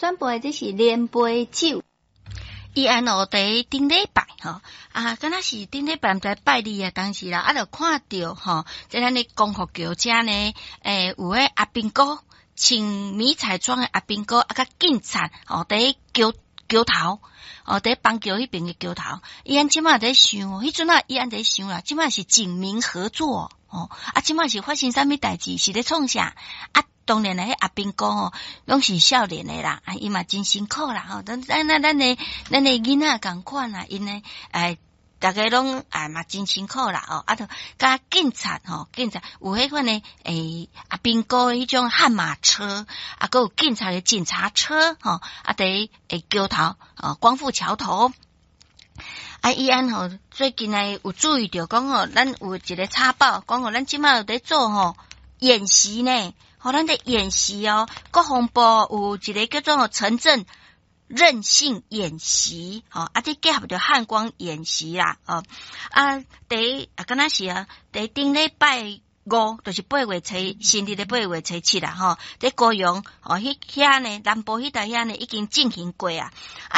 宣布的这是连杯酒。 伊安哦，伫顶礼拜吼，敢若是顶礼拜毋知拜二啊，当时啦，就看到吼，即咱咧光复桥遮呢，有诶阿兵哥穿迷彩装诶阿兵哥，甲警察哦，伫桥头，哦，伫邦桥迄边诶桥头，伊安即马在想，迄阵啊，伊安在想啦，即马是警民合作哦，即马是发生啥物代志，是咧创啥啊？当然啦，迄阿兵哥吼，拢是少年诶啦，伊嘛真辛苦啦吼。咱诶囡仔共款啦，因呢，大家拢嘛真辛苦啦哦。就甲警察吼，警察有迄款诶阿兵哥迄种悍马车，还有警察诶警察车吼，伫桥头光复桥头。伊安吼最近呢有注意到讲吼，咱有一个插报讲吼，咱即马有伫做吼演习呢。咱在演习哦，国防部有一个叫做城镇韧性演习，这结合着汉光演习啦，敢若是第顶礼拜5，就是8月初，新历的8月初7啦，在高雄遐呢，南部迄带遐呢已经进行过啊，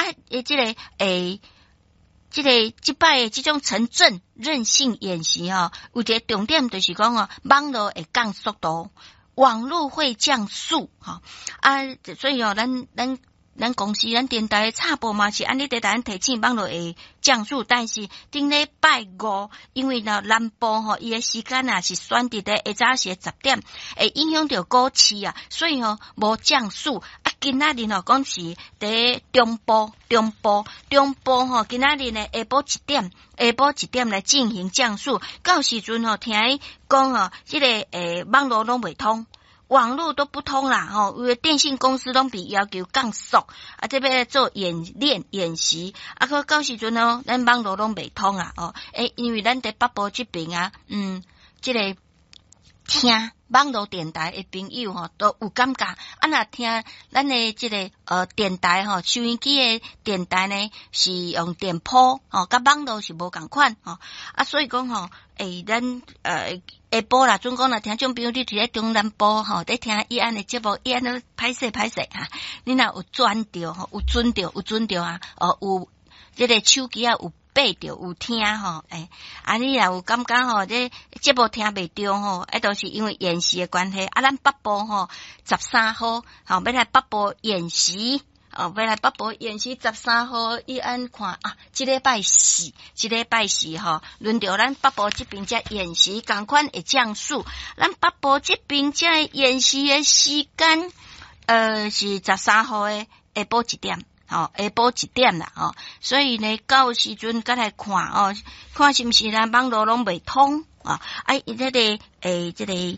这摆的这种城镇韧性演习有一个重点就是讲网络会降速度。网络会降速，所以咱公司咱电台插播嘛是安尼，咱提醒网络会降速，但是顶礼拜5，因为南部伊诶时间是选伫咧下早时10点，会影响到股市啊，所以无降速。今仔日讲是伫中部今仔日呢下晡1点来进行降速，到时阵听讲这个网络拢袂通。网络都不通啦，因为电信公司拢比要求降速，这边做演习，到时阵咱网络拢袂通啦，因为咱伫北部这边这个听网络电台的朋友都有感觉，若听咱的这个电台收音机的电台呢是用电波甲网络是无共款所以讲咱下晡啦，准讲啦，听众朋友你伫咧中南部伫听伊安的节目，伊安都歹势你若有转着有准着有这个手机有爬着有听你若有感觉这节目听袂着都是因为演习的关系咱北部13号要来北部演习要来北部演习13号伊安看这礼拜四轮到咱北部这边才演习同款会降速，咱北部这边才演习的时间是13号的下晡1点下晡1点啦所以呢到时阵再来看看是毋是咱网络拢袂通这个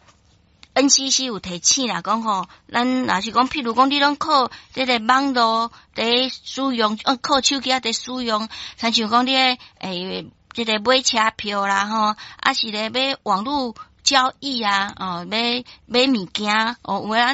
NCC 有提醒啦，讲咱若是讲，譬如讲你拢靠这个网络伫使用，靠手机伫使用，像讲你这个买车票啦是咧买网络交易啊，买物件有诶